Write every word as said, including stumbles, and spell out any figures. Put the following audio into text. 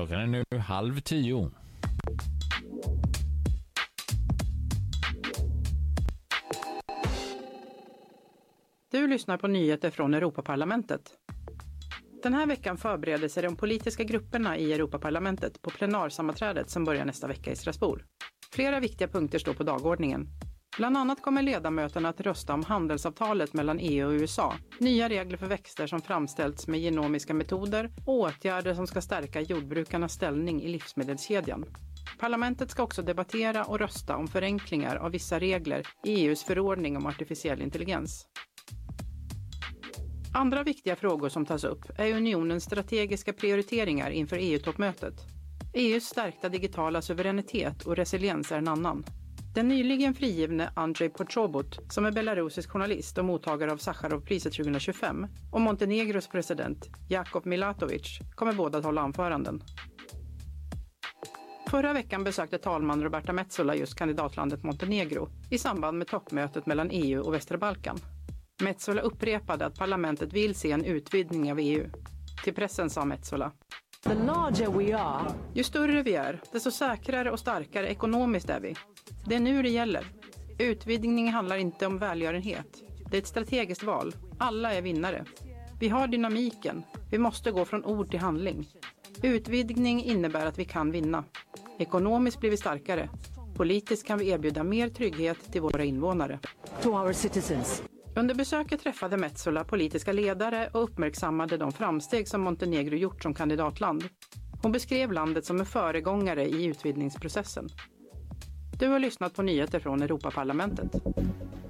Klockan är nu halv tio. Du lyssnar på nyheter från Europaparlamentet. Den här veckan förbereder sig de politiska grupperna i Europaparlamentet på plenarsammanträdet som börjar nästa vecka i Strasbourg. Flera viktiga punkter står på dagordningen. Bland annat kommer ledamöterna att rösta om handelsavtalet mellan E U och U S A, nya regler för växter som framställts med genomiska metoder och åtgärder som ska stärka jordbrukarnas ställning i livsmedelskedjan. Parlamentet ska också debattera och rösta om förenklingar av vissa regler i E U:s förordning om artificiell intelligens. Andra viktiga frågor som tas upp är unionens strategiska prioriteringar inför E U-toppmötet. E U:s stärkta digitala suveränitet och resiliens är en annan. Den nyligen frigivne Andrej Pochobut, som är belarusisk journalist och mottagare av Sakharovpriset tjugohundratjugofem, och Montenegros president Jakov Milatovic kommer båda att hålla anföranden. Förra veckan besökte talman Roberta Metsola just kandidatlandet Montenegro i samband med toppmötet mellan E U och Västra Balkan. Metsola upprepade att parlamentet vill se en utvidgning av E U. Till pressen sa Metsola: The larger we are. Ju större vi är, desto säkrare och starkare ekonomiskt är vi. Det är nu det gäller. Utvidgning handlar inte om välgörenhet. Det är ett strategiskt val. Alla är vinnare. Vi har dynamiken. Vi måste gå från ord till handling. Utvidgning innebär att vi kan vinna. Ekonomiskt blir vi starkare. Politiskt kan vi erbjuda mer trygghet till våra invånare. To our citizens. Under besöket träffade Metsola politiska ledare och uppmärksammade de framsteg som Montenegro gjort som kandidatland. Hon beskrev landet som en föregångare i utvidgningsprocessen. Du har lyssnat på nyheter från Europaparlamentet.